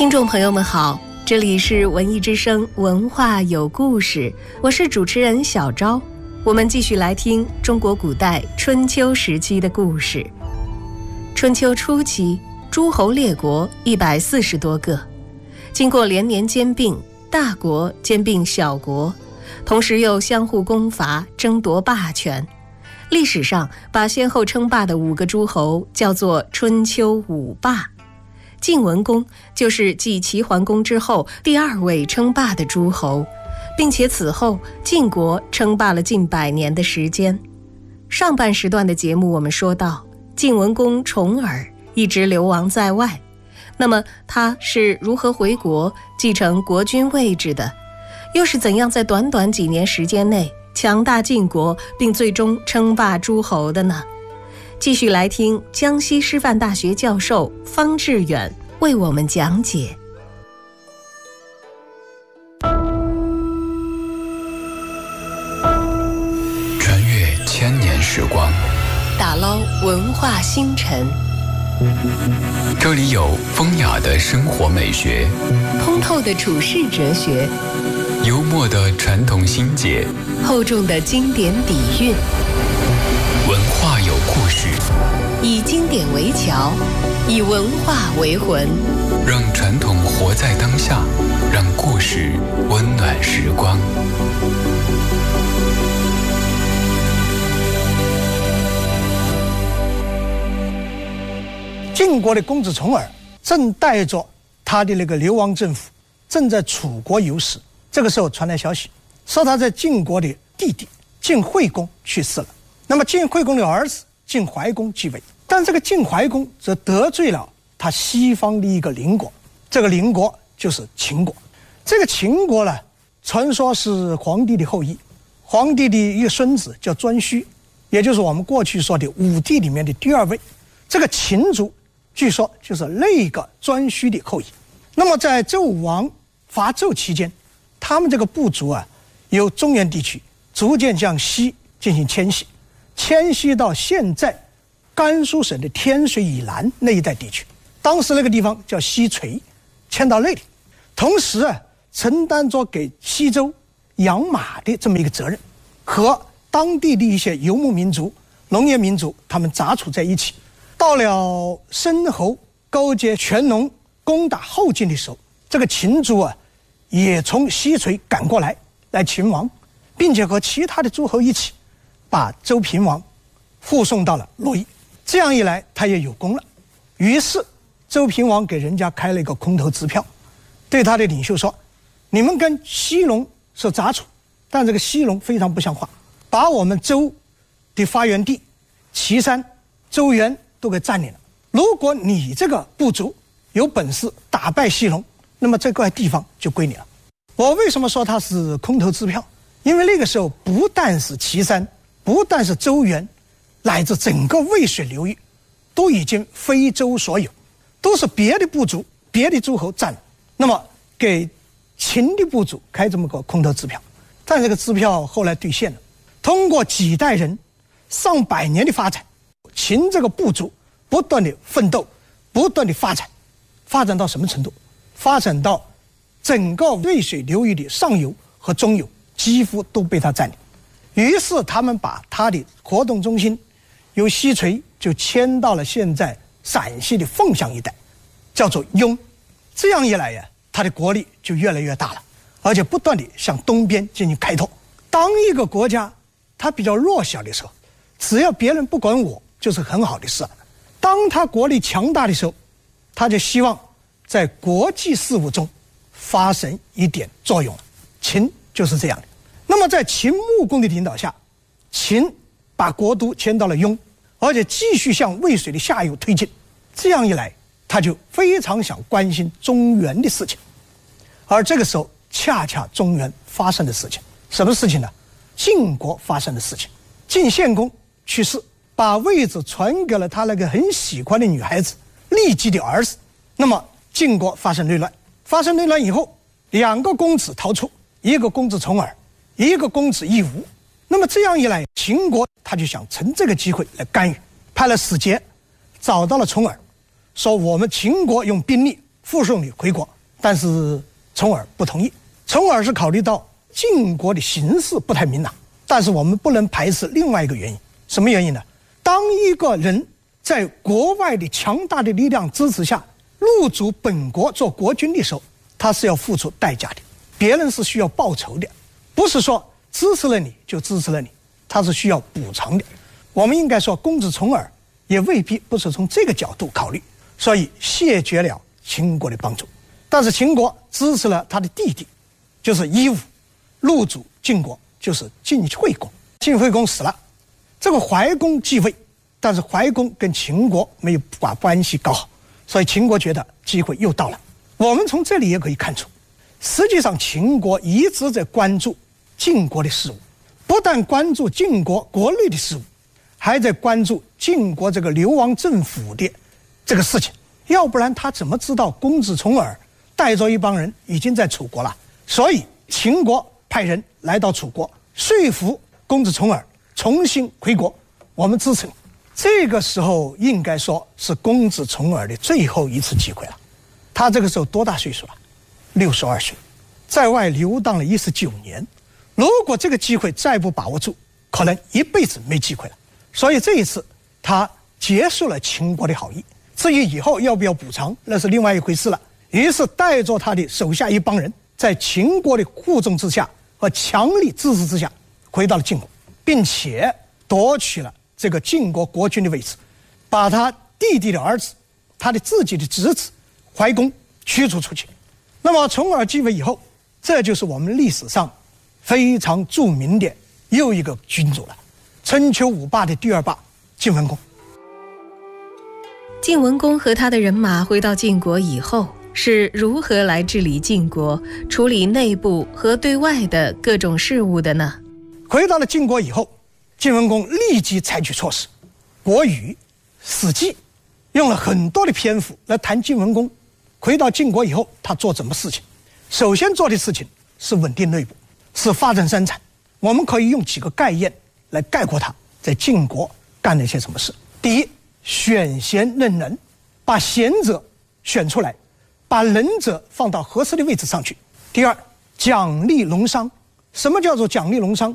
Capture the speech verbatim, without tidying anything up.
听众朋友们好，这里是文艺之声文化有故事，我是主持人小昭。我们继续来听中国古代春秋时期的故事。春秋初期，诸侯列国一百四十多个，经过连年兼并，大国兼并小国，同时又相互攻伐，争夺霸权。历史上把先后称霸的五个诸侯叫做春秋五霸。晋文公就是继齐桓公之后第二位称霸的诸侯，并且此后晋国称霸了近百年的时间。上半时段的节目我们说到，晋文公重耳一直流亡在外，那么他是如何回国继承国君位置的？又是怎样在短短几年时间内强大晋国，并最终称霸诸侯的呢？继续来听江西师范大学教授方志远为我们讲解。 穿越千年时光， 打捞文化星辰， 这里有风雅的生活美学， 通透的处世哲学， 幽默的传统心结， 厚重的经典底蕴。 文化有故事， 以经典为桥，以文化为魂， 让传统活在当下，让故事温暖时光。 晋国的公子重耳正带着他的那个流亡政府正在楚国游时，这个时候传来消息，说他在晋国的弟弟晋惠公去世了。那么晋惠公的儿子晋怀公继位，但这个晋怀公则得罪了他西方的一个邻国，这个邻国就是秦国。这个秦国呢，传说是黄帝的后裔，黄帝的一个孙子叫颛顼，也就是我们过去说的五帝里面的第二位。这个秦族据说就是那个颛顼的后裔。那么在周武王伐纣期间，他们这个部族啊，由中原地区逐渐向西进行迁徙，迁徙到现在甘肃省的天水以南那一带地区，当时那个地方叫西垂，迁到那里。同时啊，承担着给西周养马的这么一个责任，和当地的一些游牧民族、农业民族他们杂处在一起。到了申侯勾结犬戎攻打后晋的时候，这个秦族啊，也从西垂赶过来来秦王，并且和其他的诸侯一起把周平王护送到了洛邑。这样一来他也有功了。于是周平王给人家开了一个空头支票，对他的领袖说，你们跟西戎是杂处，但这个西戎非常不像话，把我们周的发源地岐山、周原都给占领了。如果你这个部族有本事打败西戎，那么这块地方就归你了。我为什么说它是空头支票？因为那个时候不但是岐山，不但是周原，乃至整个渭水流域都已经非周所有，都是别的部族、别的诸侯占了。那么给秦的部族开这么个空头支票，但这个支票后来兑现了。通过几代人、上百年的发展，秦这个部族不断的奋斗，不断的发展，发展到什么程度？发展到整个渭水流域的上游和中游几乎都被他占领。于是他们把他的活动中心由西垂就迁到了现在陕西的凤翔一带，叫做雍。这样一来呀，他的国力就越来越大了，而且不断地向东边进行开拓。当一个国家它比较弱小的时候，只要别人不管我，就是很好的事。当他国力强大的时候，他就希望在国际事务中发生一点作用。秦就是这样的。那么在秦穆公的领导下，秦把国都迁到了雍，而且继续向渭水的下游推进。这样一来，他就非常想关心中原的事情。而这个时候恰恰中原发生的事情，什么事情呢？晋国发生的事情。晋献公去世，把位置传给了他那个很喜欢的女孩子骊姬的儿子。那么晋国发生内乱，发生内乱以后，两个公子逃出，一个公子重耳，一个公子义吴。那么这样一来，秦国他就想趁这个机会来干预，派了使节找到了重耳，说我们秦国用兵力护送你回国，但是重耳不同意。重耳是考虑到晋国的形势不太明朗，但是我们不能排斥另外一个原因。什么原因呢？当一个人在国外的强大的力量支持下入主本国做国君的时候，他是要付出代价的，别人是需要报酬的，不是说支持了你就支持了你，他是需要补偿的。我们应该说公子重耳也未必不是从这个角度考虑，所以谢绝了秦国的帮助。但是秦国支持了他的弟弟，就是夷吾，入主晋国，就是晋惠公。晋惠公死了，这个怀公继位，但是怀公跟秦国没有把关系搞好，所以秦国觉得机会又到了。我们从这里也可以看出，实际上秦国一直在关注晋国的事务，不但关注晋国国内的事务，还在关注晋国这个流亡政府的这个事情。要不然他怎么知道公子重耳带着一帮人已经在楚国了？所以秦国派人来到楚国，说服公子重耳重新回国，我们支持你。这个时候应该说是公子重耳的最后一次机会了。他这个时候多大岁数了？六十二岁，在外流荡了一十九年。如果这个机会再不把握住，可能一辈子没机会了。所以这一次他结束了秦国的好意，至于以后要不要补偿，那是另外一回事了。于是带着他的手下一帮人，在秦国的护送之下和强力支持之下，回到了晋国，并且夺取了这个晋国国君的位置，把他弟弟的儿子，他的自己的侄子怀公驱逐出去。那么重耳继位以后，这就是我们历史上非常著名的又一个君主了，春秋五霸的第二霸晋文公。 晋文公和他的人马回到晋国以后，是如何来治理晋国，处理内部和对外的各种事务的呢？ 回到了晋国以后，晋文公立即采取措施。国语、史记用了很多的篇幅来谈晋文公回到晋国以后他做什么事情。首先做的事情是稳定内部，是发展生产。我们可以用几个概念来概括他在晋国干了一些什么事。第一，选贤任能，把贤者选出来，把能者放到合适的位置上去。第二，奖励农商。什么叫做奖励农商？